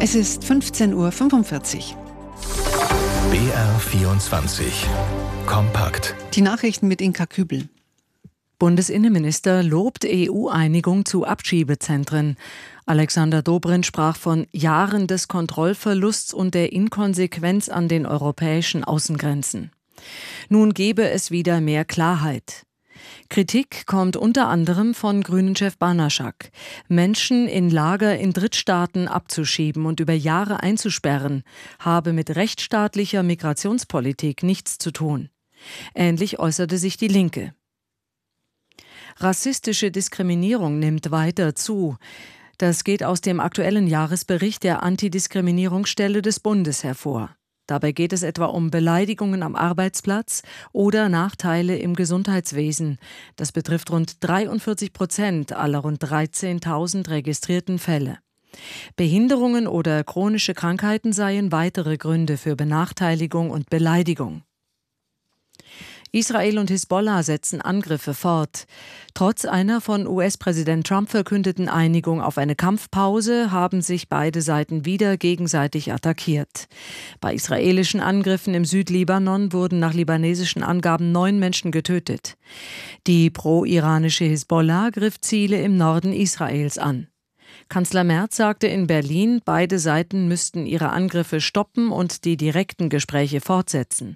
Es ist 15:45 Uhr. BR24 Kompakt. Die Nachrichten mit Inka Kübel. Bundesinnenminister lobt EU-Einigung zu Abschiebezentren. Alexander Dobrindt sprach von Jahren des Kontrollverlusts und der Inkonsequenz an den europäischen Außengrenzen. Nun gebe es wieder mehr Klarheit. Kritik kommt unter anderem von Grünen-Chef Banaschak. Menschen in Lager in Drittstaaten abzuschieben und über Jahre einzusperren, habe mit rechtsstaatlicher Migrationspolitik nichts zu tun. Ähnlich äußerte sich die Linke. Rassistische Diskriminierung nimmt weiter zu. Das geht aus dem aktuellen Jahresbericht der Antidiskriminierungsstelle des Bundes hervor. Dabei geht es etwa um Beleidigungen am Arbeitsplatz oder Nachteile im Gesundheitswesen. Das betrifft rund 43% aller rund 13.000 registrierten Fälle. Behinderungen oder chronische Krankheiten seien weitere Gründe für Benachteiligung und Beleidigung. Israel und Hisbollah setzen Angriffe fort. Trotz einer von US-Präsident Trump verkündeten Einigung auf eine Kampfpause haben sich beide Seiten wieder gegenseitig attackiert. Bei israelischen Angriffen im Südlibanon wurden nach libanesischen Angaben 9 Menschen getötet. Die pro-iranische Hisbollah griff Ziele im Norden Israels an. Kanzler Merz sagte in Berlin, beide Seiten müssten ihre Angriffe stoppen und die direkten Gespräche fortsetzen.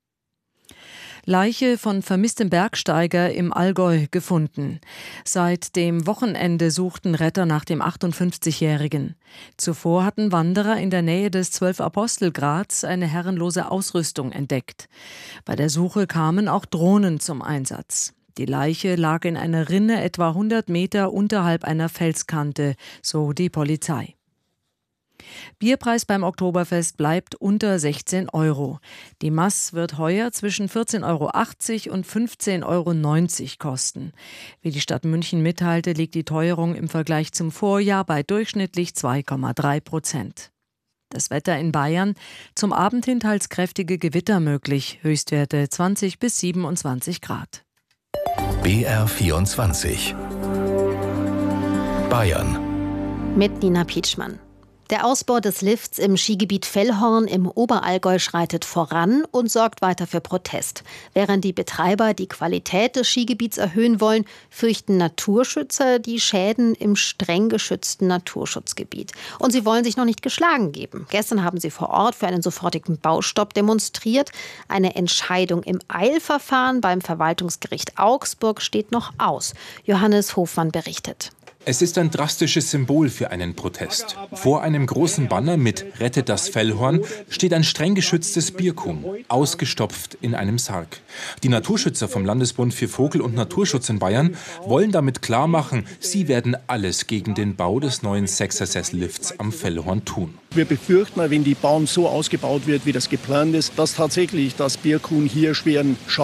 Leiche von vermisstem Bergsteiger im Allgäu gefunden. Seit dem Wochenende suchten Retter nach dem 58-Jährigen. Zuvor hatten Wanderer in der Nähe des 12-Apostel-Grads eine herrenlose Ausrüstung entdeckt. Bei der Suche kamen auch Drohnen zum Einsatz. Die Leiche lag in einer Rinne etwa 100 Meter unterhalb einer Felskante, so die Polizei. Bierpreis beim Oktoberfest bleibt unter 16 €. Die Maß wird heuer zwischen 14,80 € und 15,90 € kosten. Wie die Stadt München mitteilte, liegt die Teuerung im Vergleich zum Vorjahr bei durchschnittlich 2,3%. Das Wetter in Bayern: zum Abend hin teils kräftige Gewitter möglich, Höchstwerte 20 bis 27 Grad. BR24 Bayern mit Nina Pietschmann. Der Ausbau des Lifts im Skigebiet Fellhorn im Oberallgäu schreitet voran und sorgt weiter für Protest. Während die Betreiber die Qualität des Skigebiets erhöhen wollen, fürchten Naturschützer die Schäden im streng geschützten Naturschutzgebiet. Und sie wollen sich noch nicht geschlagen geben. Gestern haben sie vor Ort für einen sofortigen Baustopp demonstriert. Eine Entscheidung im Eilverfahren beim Verwaltungsgericht Augsburg steht noch aus. Johannes Hofmann berichtet. Es ist ein drastisches Symbol für einen Protest. Vor einem großen Banner mit »Rettet das Fellhorn« steht ein streng geschütztes Bierkuhm, ausgestopft in einem Sarg. Die Naturschützer vom Landesbund für Vogel- und Naturschutz in Bayern wollen damit klarmachen, sie werden alles gegen den Bau des neuen Sechser-Sessellifts am Fellhorn tun. Wir befürchten, wenn die Bahn so ausgebaut wird, wie das geplant ist, dass tatsächlich das Bierkuhm hier schweren Schaden